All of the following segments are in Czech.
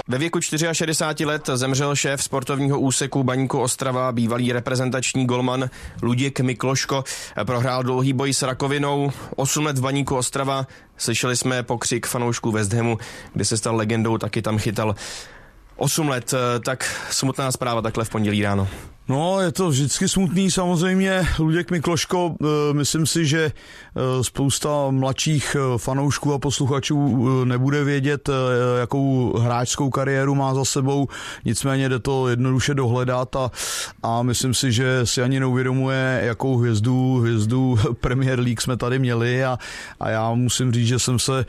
Ve věku 64 let zemřel šéf sportovního úseku Baníku Ostrava, bývalý reprezentační golman Luděk Mikloško. Prohrál dlouhý boj s rakovinou, 8 let v Baníku Ostrava. Slyšeli jsme pokřik fanoušků West Hamu, kdy se stal legendou, taky tam chytal 8 let. Tak smutná zpráva takhle v pondělí ráno. No, je to vždycky smutný samozřejmě. Luděk Mikloško, myslím si, že spousta mladších fanoušků a posluchačů nebude vědět, jakou hráčskou kariéru má za sebou, nicméně jde to jednoduše dohledat a myslím si, že si ani neuvědomuje, jakou hvězdu Premier League jsme tady měli a já musím říct, že jsem se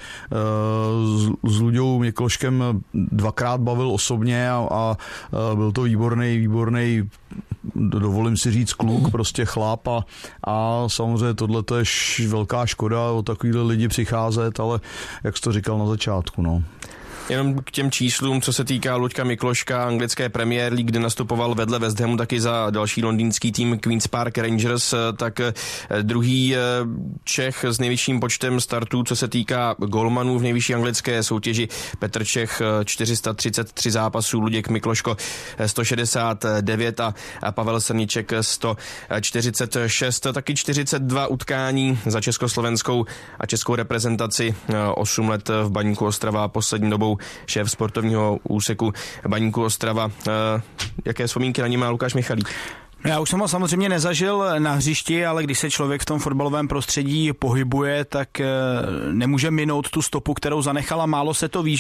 s Luďou Mikloškem dvakrát bavil osobně a byl to výborný, dovolím si říct, kluk, prostě chlap a samozřejmě tohle to je velká škoda o takovýhle lidi přicházet, ale jak jsi to říkal na začátku, no. Jenom k těm číslům, co se týká Luďka Mikloška, anglické Premier League, kde nastupoval vedle West Hamu taky za další londýnský tým Queen's Park Rangers, tak druhý Čech s nejvyšším počtem startů, co se týká golmanů v nejvyšší anglické soutěži, Petr Čech 433 zápasů, Luděk Mikloško 169 a Pavel Srniček 146, taky 42 utkání za československou a českou reprezentaci, 8 let v Baníku Ostrava, poslední dobou šéf sportovního úseku Baníku Ostrava. Jaké vzpomínky na ní má Lukáš Michalík? Já už jsem ho samozřejmě nezažil na hřišti, ale když se člověk v tom fotbalovém prostředí pohybuje, tak nemůže minout tu stopu, kterou zanechala. Málo se to ví,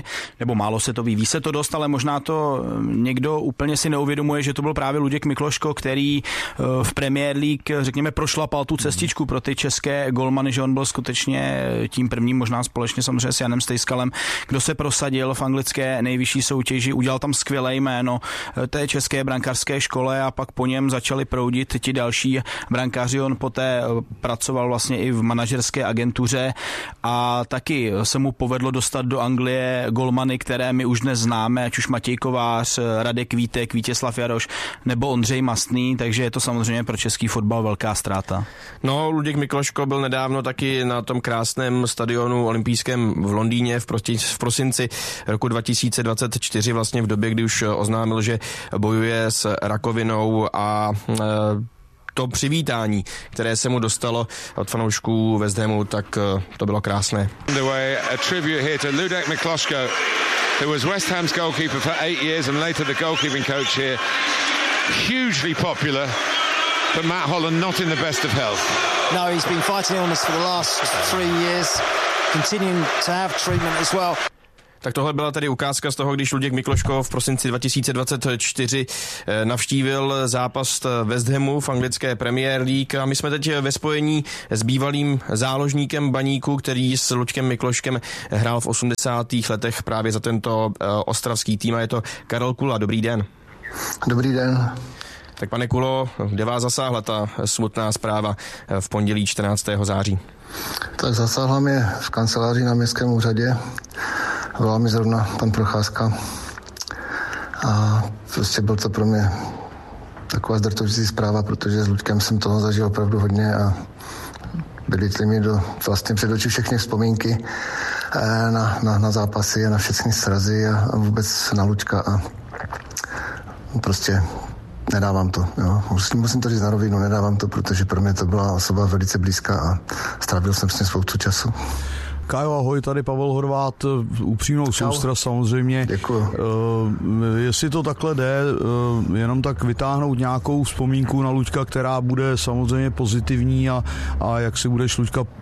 ví se to dost, ale možná to někdo úplně si neuvědomuje, že to byl právě Luděk Mikloško, který v Premier League, řekněme, prošlapal tu cestičku pro ty české golmany, že on byl skutečně tím prvním, možná společně samozřejmě s Janem Stejskalem, kdo se prosadil v anglické nejvyšší soutěži, udělal tam skvělé jméno té české brankářské škole a pak po něm začali proudit ti další brankáři. On poté pracoval vlastně i v manažerské agentuře a taky se mu povedlo dostat do Anglie golmany, které my už dnes známe, ať už Matěj Kovář, Radek Vítek, Vítězslav Jaroš nebo Ondřej Mastný, takže je to samozřejmě pro český fotbal velká ztráta. No, Luděk Mikloško byl nedávno taky na tom krásném stadionu olympijském v Londýně v prosinci roku 2024, vlastně v době, kdy už oznámil, že bojuje s rakovinou a to přivítání, které se mu dostalo od fanoušků West Hamu, tak to bylo krásné. A tribute here to Luděk Mikloško, who was West Ham's goalkeeper for 8 years and later the goalkeeping coach here. Hugely popular, but Matt Holland not in the best of health. No, he's been fighting illness for the last 3 years, continuing to have treatment as well. Tak tohle byla tedy ukázka z toho, když Luděk Mikloško v prosinci 2024 navštívil zápas West Hamu v anglické Premier League a my jsme teď ve spojení s bývalým záložníkem Baníku, který s Luďkem Mikloškem hrál v 80. letech právě za tento ostravský tým a je to Karel Kula. Dobrý den. Dobrý den. Tak pane Kulo, kde vás zasáhla ta smutná zpráva v pondělí 14. září? Tak zasáhla mě v kanceláři na městském úřadě. Volal mi zrovna pan Procházka a prostě byl to pro mě taková zdrcující zpráva, protože s Luďkem jsem toho zažil opravdu hodně a byly mi vlastně před oči všechny vzpomínky na zápasy a na všechny srazy a vůbec na Luďka a prostě nedávám to. Jo. Musím to říct na rovinu, nedávám to, protože pro mě to byla osoba velice blízká a strávil jsem s ním spoustu času. Kájo, ahoj, tady Pavel Horvát, upřímnou soustrast samozřejmě. Děkuju. Jestli to takhle jde, jenom tak vytáhnout nějakou vzpomínku na Luďka, která bude samozřejmě pozitivní a jak si budeš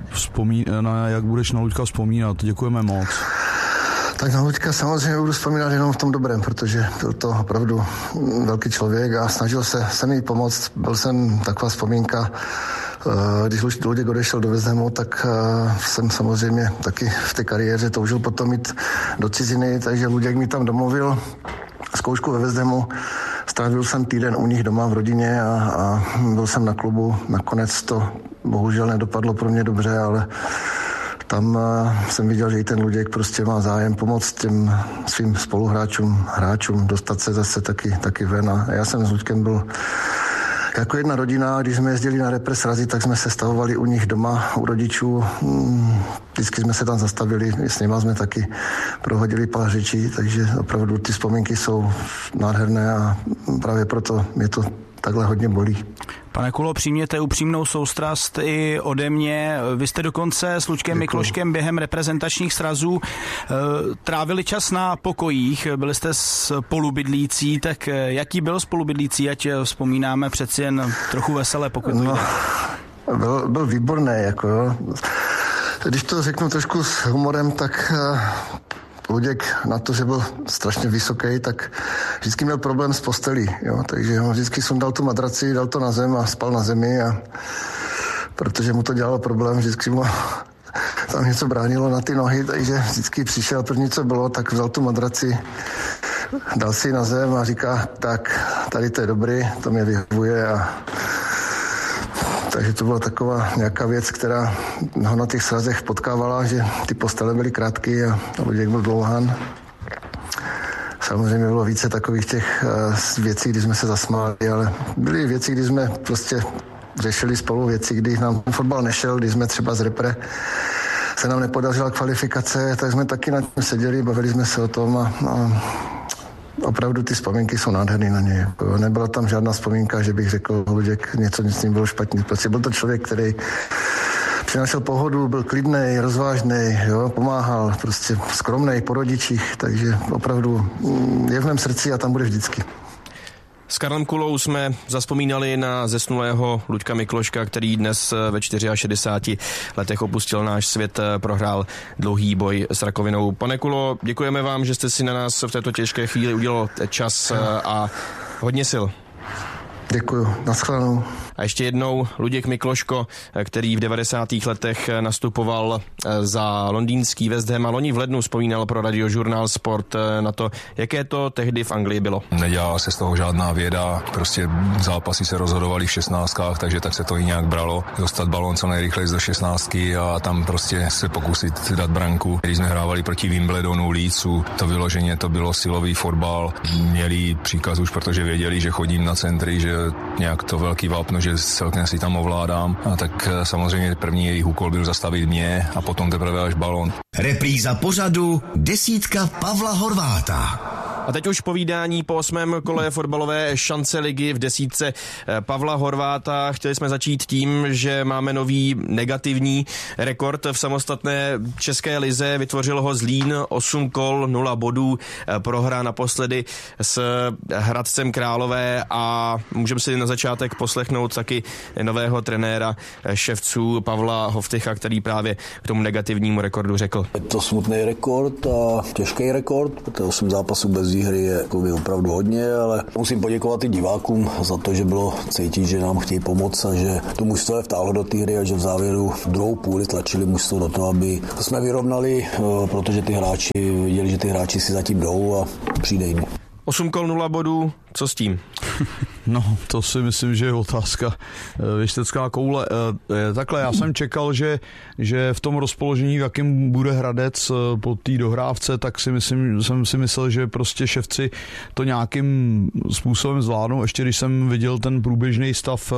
na Luďka vzpomínat. Děkujeme moc. Tak na Luďka samozřejmě budu vzpomínat jenom v tom dobrém, protože byl to opravdu velký člověk a snažil se mi pomoct. Byl jsem taková vzpomínka, když Luděk odešel do West Hamu, tak jsem samozřejmě taky v té kariéře toužil potom jít do ciziny, takže Luděk mi tam domluvil zkoušku ve West Hamu. Strávil jsem týden u nich doma v rodině a byl jsem na klubu. Nakonec to bohužel nedopadlo pro mě dobře, ale tam jsem viděl, že i ten Luděk prostě má zájem pomoct těm svým spoluhráčům, dostat se zase taky ven. A já jsem s Luďkem byl jako jedna rodina, když jsme jezdili na repre-srazy, tak jsme se stavovali u nich doma, u rodičů. Vždycky jsme se tam zastavili, s nima jsme taky prohodili pár řečí, takže opravdu ty vzpomínky jsou nádherné a právě proto mě to takhle hodně bolí. Pane Kulo, přijměte upřímnou soustrast i ode mě. Vy jste dokonce s Luďkem Mikloškem během reprezentačních srazů trávili čas na pokojích, byli jste spolubydlící, tak jaký byl spolubydlící, ať vzpomínáme přeci jen trochu veselé, pokud to jde. Byl výborný, jako jo. Když to řeknu trošku s humorem, tak Luděk na to, že byl strašně vysoký, tak vždycky měl problém s postelí, jo, takže on vždycky sundal tu madraci, dal to na zem a spal na zemi a protože mu to dělalo problém, vždycky mu tam něco bránilo na ty nohy, takže vždycky přišel první, co bylo, tak vzal tu madraci, dal si ji na zem a říká, tak tady to je dobrý, to mě vyhovuje a takže to byla taková nějaká věc, která ho na těch srazech potkávala, že ty postele byly krátké a Luděk byl dlouhán. Samozřejmě bylo více takových těch věcí, kdy jsme se zasmáli, ale byly věci, kdy jsme prostě řešili spolu věci, kdy nám fotbal nešel, kdy jsme třeba z repre se nám nepodařila kvalifikace, tak jsme taky na tím seděli, bavili jsme se o tom a opravdu ty vzpomínky jsou nádherný na něj. Nebyla tam žádná vzpomínka, že bych řekl, Luděk, něco s ním bylo špatně. Prostě byl to člověk, který přinášel pohodu, byl klidnej, rozvážnej, jo, pomáhal, prostě skromnej po rodičích, takže opravdu je v mém srdci a tam bude vždycky. S Karlem Kulou jsme zazpomínali na zesnulého Luďka Mikloška, který dnes ve 64 letech opustil náš svět, prohrál dlouhý boj s rakovinou. Pane Kulo, děkujeme vám, že jste si na nás v této těžké chvíli udělal čas a hodně sil. Děkuju, naschledanou. A ještě jednou Luděk Mikloško, který v 90. letech nastupoval za londýnský West Ham a loni v lednu vzpomínal pro radiožurnál Sport na to, jaké to tehdy v Anglii bylo. Nedělala se z toho žádná věda, prostě zápasy se rozhodovaly v 16, takže tak se to i nějak bralo. Dostat balón co nejrychleji do 16 a tam prostě se pokusit dát branku. Když jsme hrávali proti Wimbledonu, Leedsu, to vyloženě to bylo silový fotbal. Měli příkaz už, protože věděli, že chodím na centry, že nějak to velký vápno, že celkem si tam ovládám. A tak samozřejmě první jejich úkol byl zastavit mě a potom teprve až balón. Repríza pořadu desítka Pavla Horváta. A teď už povídání po 8. kole fotbalové šance ligy v desítce Pavla Horváta. Chtěli jsme začít tím, že máme nový negativní rekord v samostatné české lize. Vytvořil ho Zlín, 8 kol, 0 bodů, prohra naposledy s Hradcem Králové a můžeme si na začátek poslechnout taky nového trenéra ševců Pavla Hovtycha, který právě k tomu negativnímu rekordu řekl. Je to smutný rekord a těžký rekord, protože 8 zápasů bez hry je opravdu hodně, ale musím poděkovat i divákům za to, že bylo cítit, že nám chtějí pomoct a že to mužstvo je vtáhlo do té hry a že v závěru v druhou půli tlačili mužstvo do toho, aby to jsme vyrovnali, protože ty hráči viděli, že ty hráči si zatím jdou a přijde jim. 8 kol 0 bodů, co s tím? No, to si myslím, že je otázka věštecká koule. Takhle, já jsem čekal, že v tom rozpoložení, v jakém bude Hradec po té dohrávce, tak jsem si myslel, že prostě ševci to nějakým způsobem zvládnou. Ještě když jsem viděl ten průběžný stav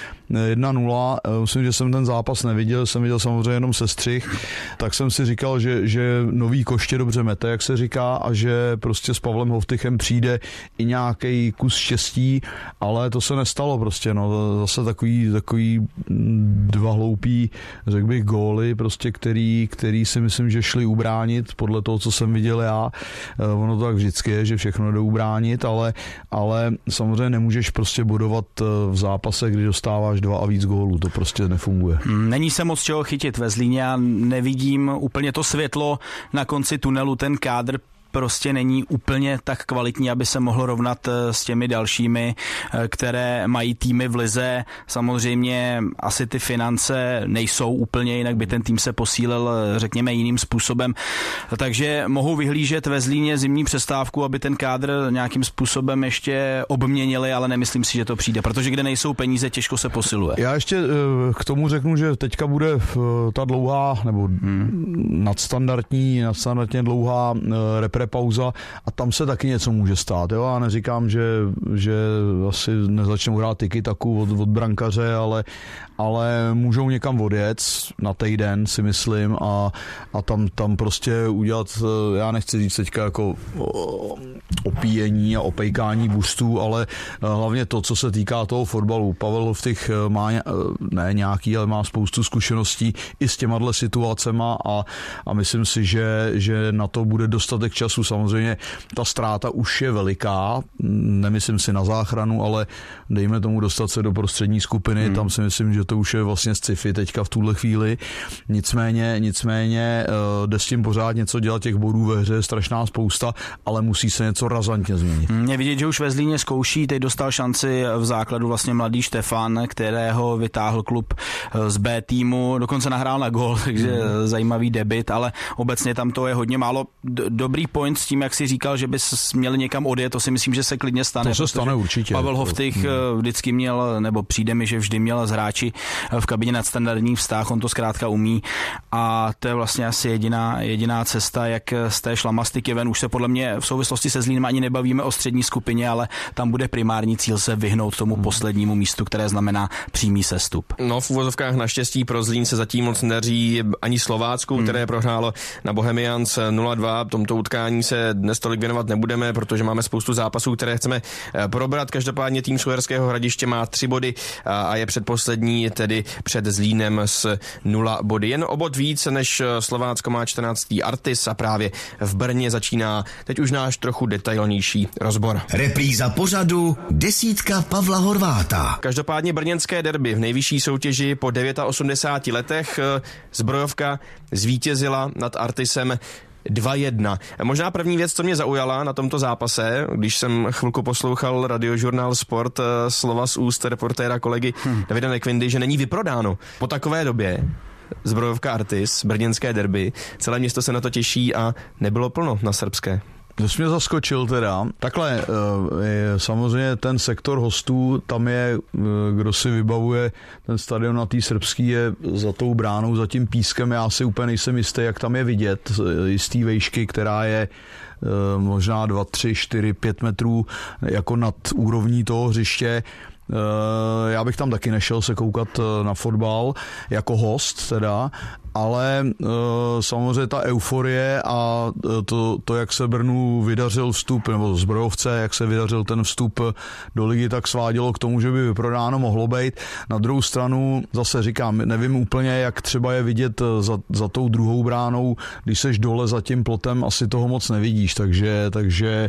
1-0, myslím, že jsem ten zápas neviděl, jsem viděl samozřejmě jenom sestřih, tak jsem si říkal, že nový koště dobře mete, jak se říká, a že prostě s Pavlem Hovtychem přijde i nějaký kus štěstí, ale to se nestalo prostě, no, zase takový dva hloupý, řekl bych, góly, prostě, který si myslím, že šli ubránit, podle toho, co jsem viděl já. Ono to tak vždycky je, že všechno jde ubránit, ale samozřejmě nemůžeš prostě bodovat v zápase, kdy dostáváš 2 a víc gólů, to prostě nefunguje. Není se moc čeho chytit ve Zlíně, já nevidím úplně to světlo na konci tunelu, ten kádr prostě není úplně tak kvalitní, aby se mohlo rovnat s těmi dalšími, které mají týmy v lize. Samozřejmě asi ty finance nejsou úplně, jinak by ten tým se posílil, řekněme, jiným způsobem. Takže mohou vyhlížet ve Zlíně zimní přestávku, aby ten kádr nějakým způsobem ještě obměnili, ale nemyslím si, že to přijde, protože kde nejsou peníze, těžko se posiluje. Já ještě k tomu řeknu, že teďka bude ta dlouhá nebo nadstandardně dlouhá repre repauza a tam se taky něco může stát. Jo? Já neříkám, že asi nezačnou hrát tiki-taku od brankaře, ale můžou někam odjet na týden, si myslím, a tam prostě udělat, já nechci říct teďka jako opíjení a opejkání boostů, ale hlavně to, co se týká toho fotbalu. Pavel Hovtych má ne nějaký, ale má spoustu zkušeností i s těma situacema a myslím si, že na to bude dostatek času. Samozřejmě ta ztráta už je veliká, nemyslím si na záchranu, ale dejme tomu dostat se do prostřední skupiny, tam si myslím, že to už je vlastně sci-fi teďka v tuhle chvíli. Nicméně jde s tím pořád něco dělat, těch bodů ve hře je strašná spousta, ale musí se něco razantně změnit. Je vidět, že už ve Zlíně zkouší, teď dostal šanci v základu vlastně mladý Štefan, kterého vytáhl klub z B týmu, dokonce nahrál na gól, takže zajímavý debut, ale obecně tam to je hodně málo. Dobrý point s tím, jak si říkal, že bys měl někam odjet, to si myslím, že se klidně stane. To se stane určitě. Pavel Hovtych vždycky měl, nebo přijde mi, že vždy měl s hráči v kabině nadstandardní vztah, on to zkrátka umí a to je vlastně asi jediná cesta, jak z té šlamastiky ven. Už se podle mě v souvislosti se Zlínem ani nebavíme o střední skupině, ale tam bude primární cíl se vyhnout tomu poslednímu místu, které znamená přímý sestup. No, v uvozovkách naštěstí pro Zlín se zatím moc nedaří ani Slovácku, které prohrálo na Bohemians 0-2. Tomto utkání se dnes tolik věnovat nebudeme, protože máme spoustu zápasů, které chceme probrat. Každopádně tým z Uherského Hradiště má 3 body a je předposlední, tedy před Zlínem s 0 body. Jen o bod víc než Slovácko má 14. Artis a právě v Brně začíná teď už náš trochu detailnější rozbor. Repríza pořadu desítka Pavla Horváta. Každopádně brněnské derby v nejvyšší soutěži po 89 letech. Zbrojovka zvítězila nad Artisem 2-1. Možná první věc, co mě zaujala na tomto zápase, když jsem chvilku poslouchal Radiožurnál Sport, slova z úst reportéra kolegy Davida Nekvindy, že není vyprodáno. Po takové době Zbrojovka Artis, brněnské derby, celé město se na to těší a nebylo plno na srbské. To jsi mě zaskočil teda. Takhle, samozřejmě ten sektor hostů, tam je, kdo si vybavuje, ten stadion na té srbský je za tou bránou, za tím pískem, já si úplně nejsem jistý, jak tam je vidět, jistý vejšky, která je možná 2, 3, 4, 5 metrů jako nad úrovní toho hřiště. Já bych tam taky nešel se koukat na fotbal jako host teda, ale samozřejmě ta euforie a to, jak se Brnu vydařil vstup, nebo Zbrojovce, jak se vydařil ten vstup do ligy, tak svádělo k tomu, že by vyprodáno mohlo být. Na druhou stranu zase říkám, nevím úplně, jak třeba je vidět za tou druhou bránou, když seš dole za tím plotem, asi toho moc nevidíš, takže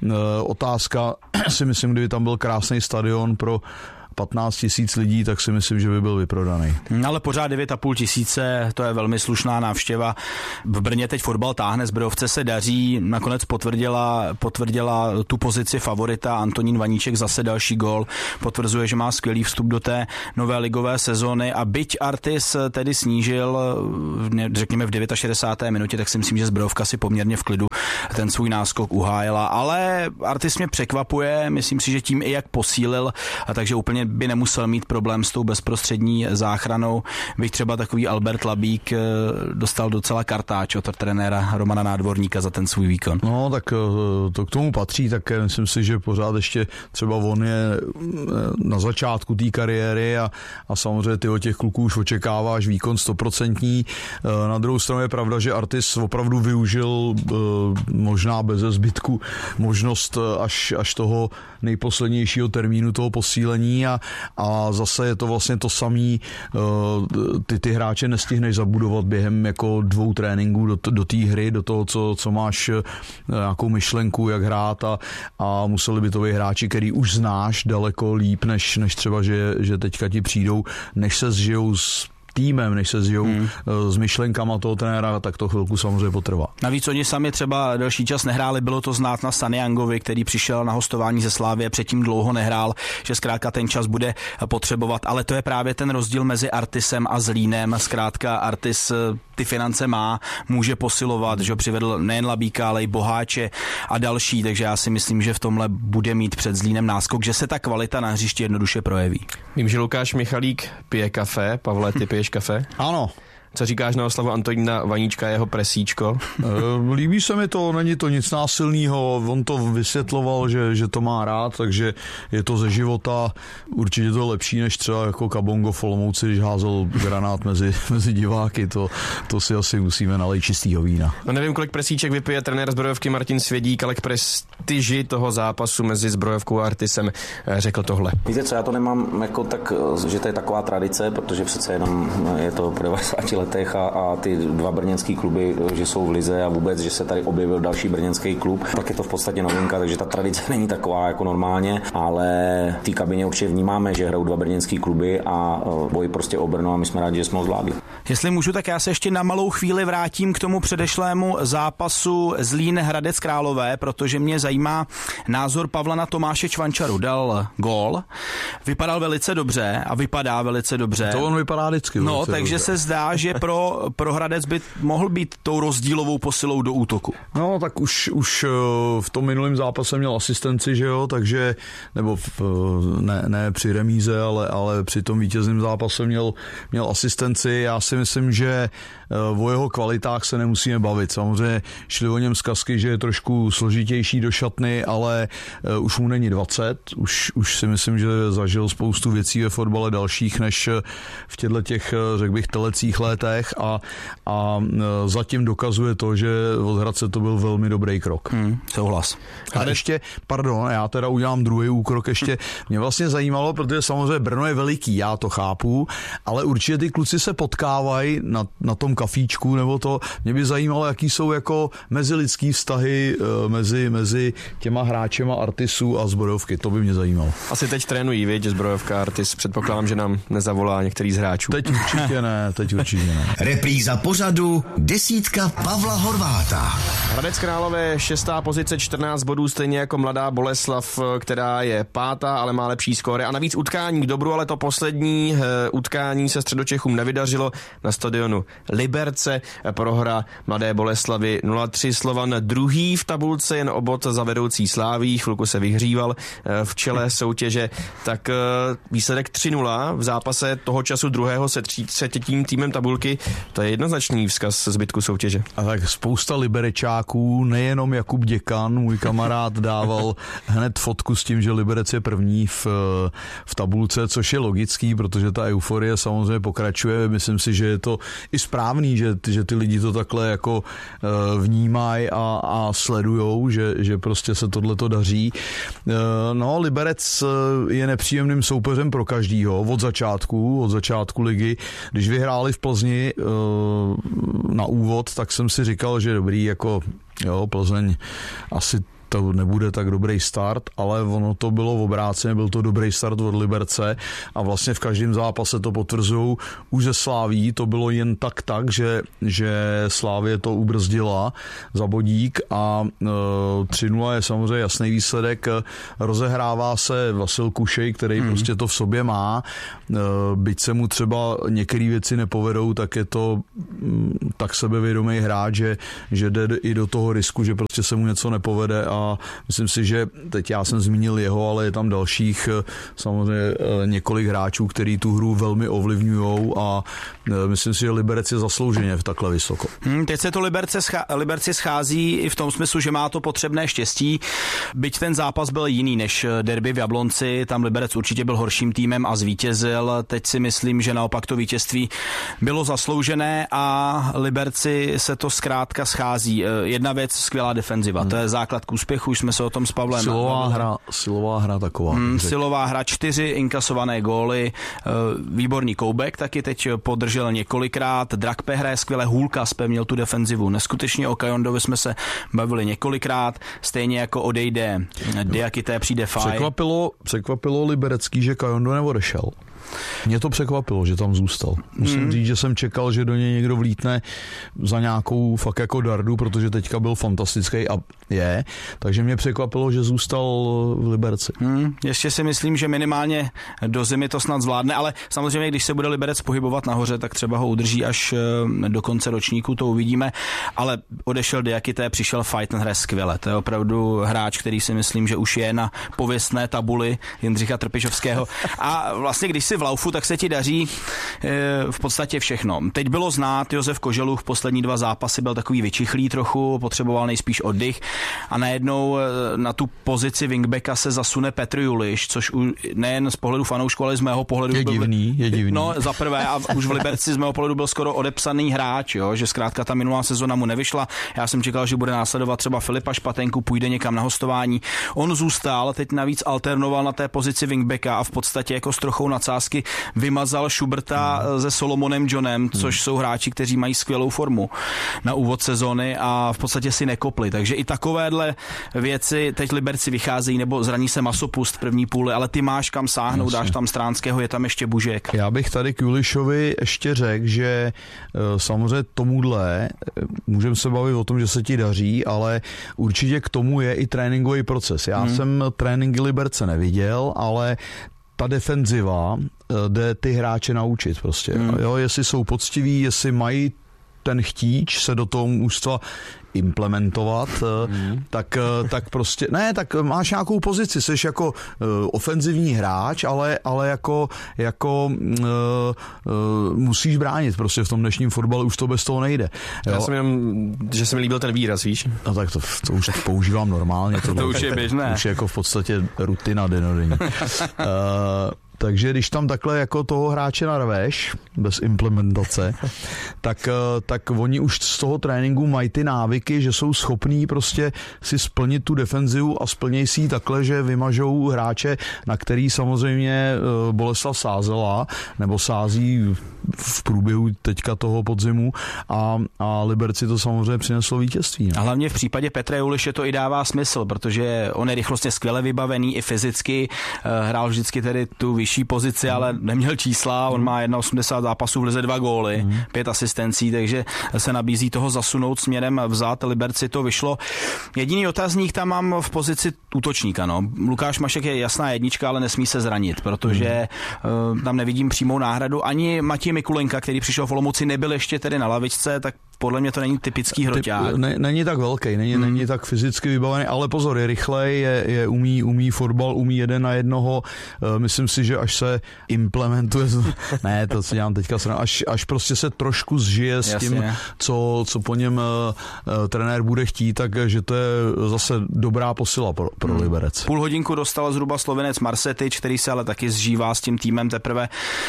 otázka, si myslím, kdyby tam byl krásný stadion pro 15 000 lidí, tak si myslím, že by byl vyprodaný. Ale pořád 9,5 tisíce, to je velmi slušná návštěva. V Brně teď fotbal táhne, Zbrojovce se daří, nakonec potvrdila tu pozici favorita. Antonín Vaníček zase další gól, potvrzuje, že má skvělý vstup do té nové ligové sezóny a byť Artis tedy snížil, řekněme v 69. minutě, tak si myslím, že Zbrojovka si poměrně v klidu ten svůj náskok uhájila, ale Artis mě překvapuje, myslím si, že tím i jak posílil, a takže úplně by nemusel mít problém s tou bezprostřední záchranou. Bych třeba takový Albert Labík dostal docela kartáč od trenéra Romana Nádvorníka za ten svůj výkon. No, tak to k tomu patří, tak myslím si, že pořád ještě třeba on je na začátku té kariéry a samozřejmě ty od těch kluků už očekáváš výkon 100%. Na druhou stranu je pravda, že Artis opravdu využil možná bez zbytku možnost až toho nejposlednějšího termínu toho posílení a zase je to vlastně to samý, ty hráče nestihneš zabudovat během jako 2 tréninků do té hry, do toho, co máš nějakou myšlenku, jak hrát a museli by to být hráči, který už znáš daleko líp, než třeba, že teďka ti přijdou, než se zžijou s týmem, než se zjou s myšlenkama toho trenéra, tak to chvilku samozřejmě potrvá. Navíc oni sami třeba delší čas nehráli, bylo to znát na Saniangovi, který přišel na hostování ze Slávie, předtím dlouho nehrál, že zkrátka ten čas bude potřebovat, ale to je právě ten rozdíl mezi Artisem a Zlínem. Zkrátka Artis ty finance má, může posilovat, že přivedl nejen Labíka, ale i Boháče a další, takže já si myslím, že v tomhle bude mít před Zlínem náskok, že se ta kvalita na hřišti jednoduše projeví. Vím, že Lukáš Michalík pije kafe. Pavle, ty piješ kafe? Ano. Co říkáš na oslavu Antonína Vaníčka, jeho presíčko? Líbí se mi to, není to nic násilného, on to vysvětloval, že to má rád, takže je to ze života, určitě to lepší než třeba jako Kabongo v Olomouci, když házel granát mezi diváky, to si asi musíme nalejt čistýho vína. No nevím, kolik presíček vypije trenér Zbrojovky Martin Svědík, ale k prestiži toho zápasu mezi Zbrojovkou a Artisem řekl tohle. Víte co, já to nemám jako tak, že to je taková tradice, protože přece jenom je to po 90 letech a ty dva brněnský kluby, že jsou v lize a vůbec, že se tady objevil další brněnský klub, tak je to v podstatě novinka, takže ta tradice není taková jako normálně, ale v té kabině určitě vnímáme, že hrajou dva brněnský kluby a boj prostě o Brno a my jsme rádi, že jsme ho zvládli. Jestli můžu, tak já se ještě na malou chvíli vrátím k tomu předešlému zápasu Zlín Hradec Králové, protože mě zajímá názor Pavla na Tomáše Čvančaru. Dal gól, vypadal velice dobře a vypadá velice dobře. To on vypadá vždycky. No, takže dobře. Se zdá, že pro Hradec by mohl být tou rozdílovou posilou do útoku. No, tak už v tom minulém zápase měl asistenci, že jo, takže, nebo ne při remíze, ale při tom vítězném zápase měl asistenci. Já si myslím, že o jeho kvalitách se nemusíme bavit. Samozřejmě šli o něm zkazky, že je trošku složitější do šatny, ale už mu není 20. Už si myslím, že zažil spoustu věcí ve fotbale dalších než v těch, řekl bych, telecích letech a zatím dokazuje to, že od Hradce to byl velmi dobrý krok. Souhlas. A ještě, pardon, já teda udělám druhý úkrok ještě. Mě vlastně zajímalo, protože samozřejmě Brno je veliký, já to chápu, ale určitě ty kluci se potkávají na tom kafíčku nebo to. Mě by zajímalo, jaký jsou jako mezilidský vztahy mezi těma hráčema Artisu a Zbrojovky. To by mě zajímalo. Asi teď trénují, viď, Zbrojovka Artis. Předpokládám, že nám nezavolá některý z hráčů. Teď určitě ne. Repríza pořadu desítka Pavla Horváta. Hradec Králové 6. pozice, 14 bodů, stejně jako Mladá Boleslav, která je 5., ale má lepší skóre. A navíc utkání k dobru, ale to poslední utkání se Středočechům nevydařilo na stadionu Liberce. Prohra Mladé Boleslavy 0-3. Slovan druhý v tabulce, jen o bod za vedoucí Sláví. Chvilku se vyhříval v čele soutěže. Tak výsledek 3-0 v zápase toho času druhého se třetím týmem tabulky. To je jednoznačný vzkaz zbytku soutěže. A tak spousta Liberečáků, nejenom Jakub Děkan, můj kamarád, dával hned fotku s tím, že Liberec je první v tabulce, což je logický, protože ta euforie samozřejmě pokračuje. Myslím si, že je to i správný, že ty lidi to takhle jako vnímají a sledujou, že prostě se tohleto daří. No, Liberec je nepříjemným soupeřem pro každýho od začátku ligy. Když vyhráli v Plzni na úvod, tak jsem si říkal, že dobrý, jako jo, Plzeň asi to nebude tak dobrý start, ale ono to bylo obráceně, byl to dobrý start od Liberce a vlastně v každém zápase to potvrzují. Už ze Sláví to bylo jen tak, že Slávě to ubrzdila za bodík a 3-0 je samozřejmě jasný výsledek. Rozehrává se Vasil Kušej, který prostě to v sobě má. Byť se mu třeba některé věci nepovedou, tak je to tak sebevědomý hráč, že jde i do toho risku, že prostě se mu něco nepovede a myslím si, že teď já jsem zmínil jeho, ale je tam dalších samozřejmě několik hráčů, který tu hru velmi ovlivňujou a myslím si, že Liberec je zaslouženě takhle vysoko. Teď se to Liberci schází i v tom smyslu, že má to potřebné štěstí. Byť ten zápas byl jiný než derby v Jablonci, tam Liberec určitě byl horším týmem a zvítězil. Teď si myslím, že naopak to vítězství bylo zasloužené a Liberci se to zkrátka schází. Jedna věc, skvělá defenziva, to je základ k úspěchu, už jsme se o tom s Pavlem. Silová hra taková. Silová hra, 4 inkasované góly, výborný Koubek taky teď podržel několikrát, Drakpe hraje skvěle, Hulkas měl tu defenzivu neskutečně, o Kajondovi jsme se bavili několikrát, stejně jako odejde Diakité, přijde Faj. Překvapilo Liberecký, že Kajondo neodešel. Mě to překvapilo, že tam zůstal. Musím říct, že jsem čekal, že do něj někdo vlítne za nějakou fakt jako dardu, protože teďka byl fantastický a je. Takže mě překvapilo, že zůstal v Liberci. Ještě si myslím, že minimálně do zimy to snad zvládne, ale samozřejmě, když se bude Liberec pohybovat nahoře, tak třeba ho udrží až do konce ročníku, to uvidíme. Ale odešel Diakité, přišel Faj, ten hraje skvěle. To je opravdu hráč, který si myslím, že už je na pověstné tabuli Jindřicha Trpišovského. A vlastně, když si jsi v laufu, tak se ti daří v podstatě všechno. Teď bylo znát, Josef Koželuch v poslední 2 zápasy byl takový vyčichlý trochu, potřeboval nejspíš oddych a najednou na tu pozici wingbacka se zasune Petr Juliš, což nejen z pohledu fanoušku, ale z mého pohledu je divný. No, za prvé a už v Liberci z mého pohledu byl skoro odepsaný hráč, jo, že zkrátka ta minulá sezona mu nevyšla. Já jsem čekal, že bude následovat třeba Filipa Špatenku, půjde někam na hostování. On zůstal, teď navíc alternoval na té pozici wingbacka a v podstatě jako s trochou nadsázky vymazal Schuberta se Solomonem Johnem, což jsou hráči, kteří mají skvělou formu na úvod sezony a v podstatě si nekopli. Takže i takovéhle věci teď Liberci vycházejí, nebo zraní se Masopust v první půli, ale ty máš kam sáhnout, dáš tam Stránského, je tam ještě Bužek. Já bych tady k Julišovi ještě řekl, že samozřejmě tomuhle můžeme se bavit o tom, že se ti daří, ale určitě k tomu je i tréninkový proces. Já jsem tréninky Liberce neviděl, ale ta defenziva jde ty hráče naučit prostě. Jo, jestli jsou poctiví, jestli mají ten chtíč se do toho mužstva implementovat, tak prostě, ne, tak máš nějakou pozici, jsi jako ofenzivní hráč, ale jako musíš bránit prostě v tom dnešním fotbalu, už to bez toho nejde. Jo? Já jsem jenom, že se mi líbil ten výraz, víš? No tak to už používám normálně. To už je běžné. Už je jako v podstatě rutina denodenní. Takže když tam takhle jako toho hráče narveš, bez implementace, tak oni už z toho tréninku mají ty návyky, že jsou schopní prostě si splnit tu defenzivu a splnějí si ji takhle, že vymažou hráče, na který samozřejmě Boleslav sázela, nebo sází v průběhu teďka toho podzimu a Liberci to samozřejmě přineslo vítězství. A hlavně v případě Petra Juliše to i dává smysl, protože on je rychlostně skvěle vybavený i fyzicky, hrál vždycky tedy tu vyšší pozici, ale neměl čísla, on má 81 zápasů v lize 2 góly, 5 asistencí, takže se nabízí toho zasunout směrem vzad, Liberci to vyšlo. Jediný otazník tam mám v pozici útočníka, no. Lukáš Mašek je jasná jednička, ale nesmí se zranit, protože tam nevidím přímou náhradu. Ani Matěj Mikulenka, který přišel v Olomouci, nebyl ještě tedy na lavičce, tak podle mě to není typický hroťák. Není tak velký, není tak fyzicky vybavený, ale pozor, je rychlej, umí fotbal, umí 1 na 1. Myslím si, že až se implementuje, ne, to si dělám teďka, až prostě se trošku zžije s tím, co po něm trenér bude chtít, takže to je zase dobrá posila pro Liberec. Půl hodinku dostal zhruba Slovinec Marsetič, který se ale taky zžívá s tím týmem teprve.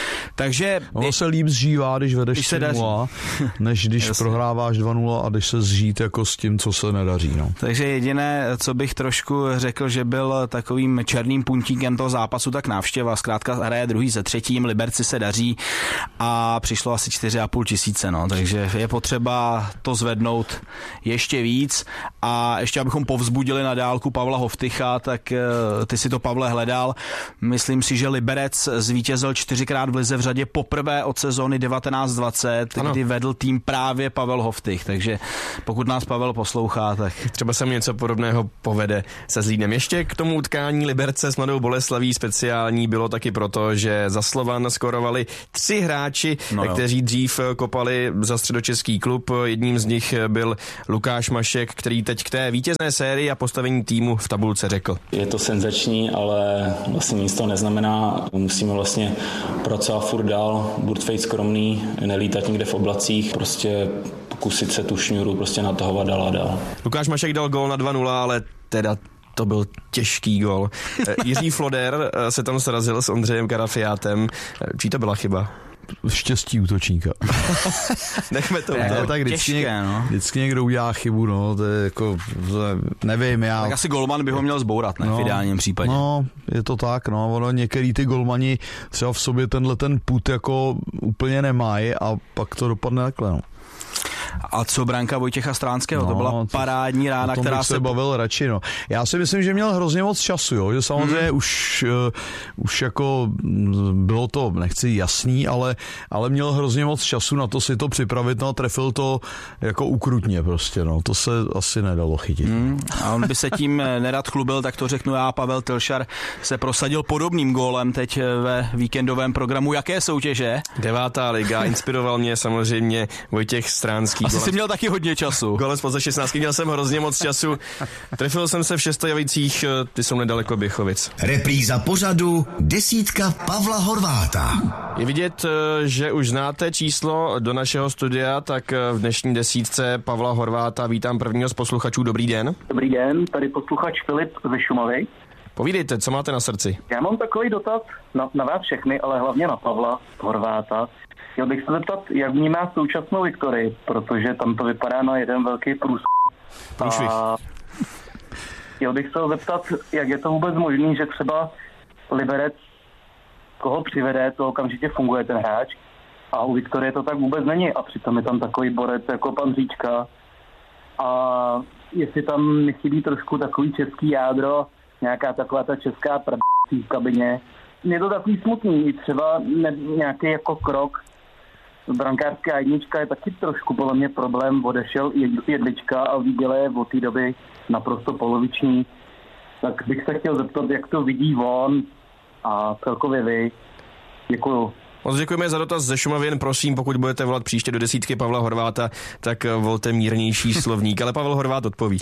Takže ono se líp zžívá, když vedeš 3-0, než když prohráváš 2-0 a když se zžít jako s tím, co se nedaří. No. Takže jediné, co bych trošku řekl, že byl takovým černým puntíkem toho zápasu, tak návštěva. Zkrátka hraje druhý se třetím, Liberci se daří a přišlo asi 4,5 tisíce, no, takže je potřeba to zvednout ještě víc a ještě abychom povzbudili na dálku Pavla Hoftycha, tak ty si to, Pavle, hledal. Myslím si, že Liberec zvítězil 4krát v lize v řadě poprvé od sezóny 19-20, kdy vedl tým právě Pavel Hoftych, takže pokud nás Pavel poslouchá, tak třeba se mu něco podobného povede se Zlínem. Ještě k tomu utkání Liberce s Mladou Boleslaví speciální bylo taky proto, že za Slovan skorovali 3 hráči, kteří dřív kopali za středočeský klub. Jedním z nich byl Lukáš Mašek, který teď k té vítězné sérii a postavení týmu v tabulce řekl. Je to senzační, ale vlastně nic to neznamená. Musíme vlastně pracovat furt dál, buď být skromný, nelítat někde v oblacích, prostě pokusit se tu šňůru prostě natahovat dál a dál. Lukáš Mašek dal gól na 2-0, ale teda to byl těžký gól. Jiří Floder se tam srazil s Ondřejem Karafiátem. Čí to byla chyba? Štěstí útočníka. Nechme to. Tak vždycky někdo udělá chybu, no, to je jako, nevím, já. Tak asi golman by ho měl zbourat, ne, v ideálním případě. No, je to tak, no, ono některý ty golmani třeba v sobě ten put jako úplně nemají a pak to dopadne takhle, no. A co branka Vojtěcha Stránského? To byla parádní rána, která se bavil radši. No. Já si myslím, že měl hrozně moc času, jo? Že samozřejmě už jako bylo to, nechci jasný, ale měl hrozně moc času na to si to připravit, no a trefil to jako ukrutně prostě, no. To se asi nedalo chytit. A on by se tím nerad chlubil, tak to řeknu já. Pavel Tilšar se prosadil podobným gólem teď ve víkendovém programu. Jaké soutěže? 9. liga. Inspiroval mě samozřejmě Vojtěch Stránský, 16. Asi jsi měl taky hodně času. Gole spoza 16. Měl jsem hrozně moc času. Trefil jsem se v Šestojavicích, ty jsou nedaleko Běchovic. Repríza pořadu desítka Pavla Horváta. Je vidět, že už znáte číslo do našeho studia, tak v dnešní desítce Pavla Horváta vítám prvního z posluchačů. Dobrý den. Dobrý den, tady posluchač Filip ze Šumavy. Povídejte, co máte na srdci? Já mám takový dotaz na vás všechny, ale hlavně na Pavla Horváta. Chtěl bych se zeptat, jak vnímá současnou Viktorii, protože tam to vypadá na jeden velký průšvih. Chtěl bych se zeptat, jak je to vůbec možný, že třeba Liberec, koho přivede, to okamžitě funguje ten hráč, a u Viktorie to tak vůbec není a přitom je tam takový borec jako pan Říčka. A jestli tam nechybí trošku takový český jádro, nějaká taková ta česká v kabině. Je to takový smutný, třeba nějaký jako krok. Brankářská jednička je taky trošku podle mě problém, odešel Jedlička a Výděle je od té doby naprosto poloviční. Tak bych se chtěl zeptat, jak to vidí on a celkově vy. Děkuju. Moc děkujeme za dotaz ze Šumavy, jen prosím, pokud budete volat příště do desítky Pavla Horváta, tak volte mírnější slovník, ale Pavel Horvát odpoví.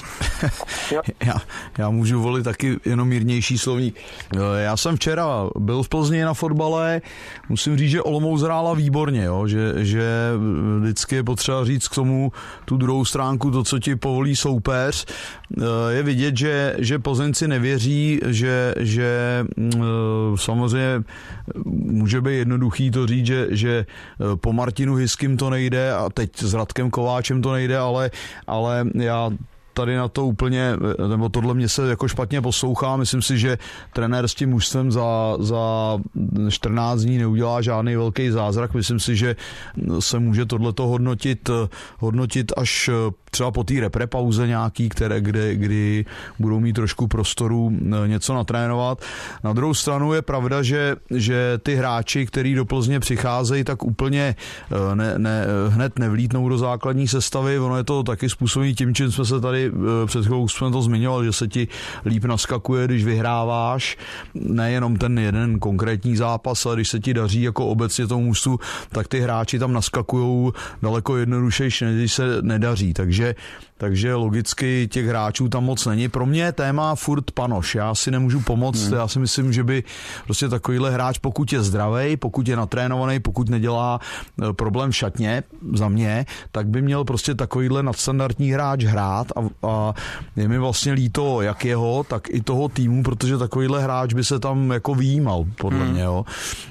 Já můžu volit taky jenom mírnější slovník. Já jsem včera byl v Plzni na fotbale, musím říct, že Olomouc hrála výborně, jo? Že vždycky je potřeba říct k tomu tu druhou stránku, to, co ti povolí soupeř. Je vidět, že Plzeňci nevěří, že samozřejmě může být jednoduchý to říct, že po Martinu Hyskym to nejde a teď s Radkem Kováčem to nejde, ale já tady na to úplně, nebo tohle mě se jako špatně poslouchá. Myslím si, že trenér s tím mužstvem za 14 dní neudělá žádný velký zázrak. Myslím si, že se může tohleto hodnotit až třeba po té reprepauze nějaký, kdy budou mít trošku prostoru něco natrénovat. Na druhou stranu je pravda, že ty hráči, kteří do Plzně přicházejí, tak úplně hned nevlítnou do základní sestavy. Ono je to taky způsobí tím, čím jsme se tady před chvilkou jsme to zmiňovali, že se ti líp naskakuje, když vyhráváš, nejenom ten jeden konkrétní zápas, ale když se ti daří jako obecně tomu mužstvu, tak ty hráči tam naskakujou daleko jednodušejší, než když se nedaří. Takže logicky těch hráčů tam moc není. Pro mě je téma furt Panoš. Já si nemůžu pomoct. Já si myslím, že by prostě takovýhle hráč, pokud je zdravej, pokud je natrénovaný, pokud nedělá problém v šatně, za mě, tak by měl prostě takovýhle nadstandardní hráč hrát a je mi vlastně líto jak jeho, tak i toho týmu, protože takovýhle hráč by se tam jako vyjímal, podle mě. Jo.